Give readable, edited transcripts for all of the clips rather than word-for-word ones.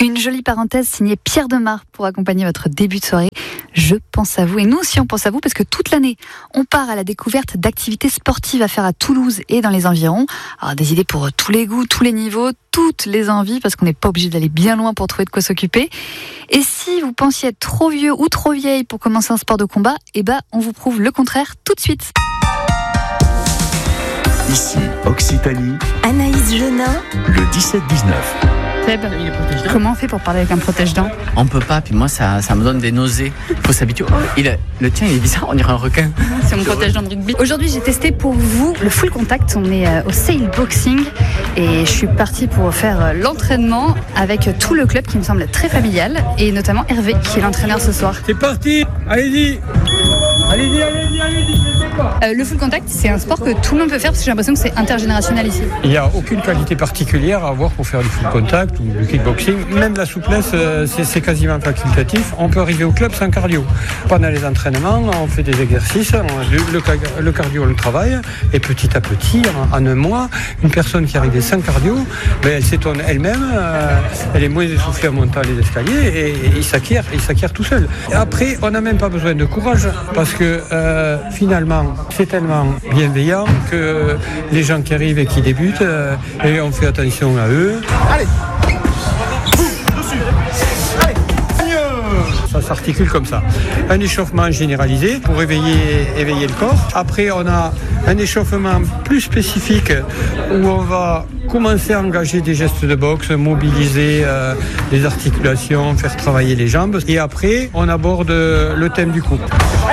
Une jolie parenthèse signée Pierre Demar pour accompagner votre début de soirée. Je pense à vous. Et nous aussi, on pense à vous parce que toute l'année, on part à la découverte d'activités sportives à faire à Toulouse et dans les environs. Alors, des idées pour tous les goûts, tous les niveaux, toutes les envies, parce qu'on n'est pas obligé d'aller bien loin pour trouver de quoi s'occuper. Et si vous pensiez être trop vieux ou trop vieille pour commencer un sport de combat, on vous prouve le contraire tout de suite. Ici, Occitanie, Anaïs Genin, le 17-19. Seb, comment on fait pour parler avec un protège-dents ? On peut pas, puis moi ça me donne des nausées. Il faut s'habituer. Le tien il est bizarre, on dirait un requin. C'est mon protège-dents de rugby. Aujourd'hui j'ai testé pour vous le full contact. On est au Sail Boxing et je suis partie pour faire l'entraînement avec tout le club qui me semble très familial et notamment Hervé qui est l'entraîneur ce soir. C'est parti, allez-y. Le full contact, c'est un sport que tout le monde peut faire parce que j'ai l'impression que c'est intergénérationnel ici. Il n'y a aucune qualité particulière à avoir pour faire du full contact ou du kickboxing. Même la souplesse, c'est quasiment facultatif. On peut arriver au club sans cardio. Pendant les entraînements, on fait des exercices, le cardio on le travaille et petit à petit, en un mois, une personne qui arrive sans cardio, elle s'étonne elle-même, elle est moins essoufflée en montant les escaliers et il s'acquiert tout seul. Et après, on n'a même pas besoin de courage parce que finalement, c'est tellement bienveillant que les gens qui arrivent et qui débutent, et on fait attention à eux. Allez, ça s'articule comme ça. Un échauffement généralisé pour éveiller le corps. Après, on a un échauffement plus spécifique où on va commencer à engager des gestes de boxe, mobiliser les articulations, faire travailler les jambes. Et après, on aborde le thème du coup.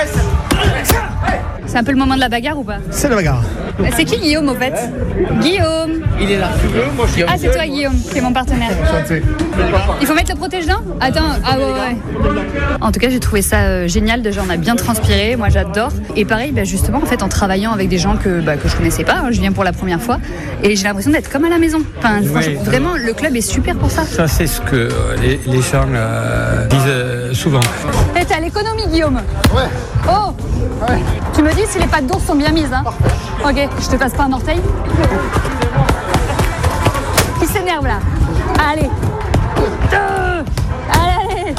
C'est un peu le moment de la bagarre ou pas ? C'est la bagarre. C'est qui Guillaume au fait ? Guillaume. Il est là. Ah, c'est toi Guillaume, qui est mon partenaire. Il faut mettre le protège-dents ? Attends, ouais. En tout cas, j'ai trouvé ça génial. Déjà, on a bien transpiré. Moi, j'adore. Et pareil, justement, en fait, en travaillant avec des gens que je connaissais pas, je viens pour la première fois, et j'ai l'impression d'être comme à la maison. Enfin, franchement, vraiment, le club est super pour ça. Ça, c'est ce que les gens disent souvent. Hey, t'es à l'économie, Guillaume ? Ouais. Oh ouais. Tu me dis si les pattes d'ours sont bien mises, hein ? Ok, je te passe pas un orteil ? Qui s'énerve là ? Allez. Allez.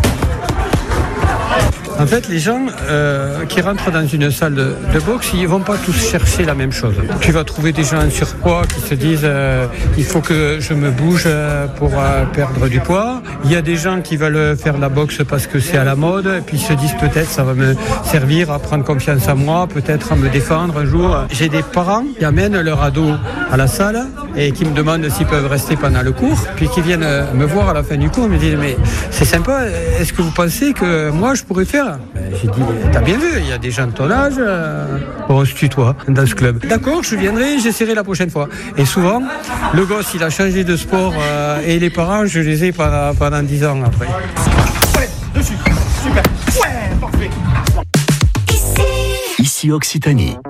En fait, les gens qui rentrent dans une salle de boxe, ils ne vont pas tous chercher la même chose. Tu vas trouver des gens en surpoids qui se disent il faut que je me bouge pour perdre du poids. Il y a des gens qui veulent faire la boxe parce que c'est à la mode et puis ils se disent peut-être ça va me servir à prendre confiance en moi, peut-être à me défendre un jour. J'ai des parents qui amènent leur ado à la salle et qui me demandent s'ils peuvent rester pendant le cours, puis qui viennent me voir à la fin du cours et me disent mais c'est sympa, est-ce que vous pensez que moi je pourrais faire ? J'ai dit, t'as bien vu, il y a des gens de ton âge, on se tutoie dans ce club. D'accord, je viendrai, j'essaierai la prochaine fois. Et souvent, le gosse, il a changé de sport et les parents, je les ai pendant 10 ans après. Ouais, dessus, super, ouais, parfait. Ici Occitanie.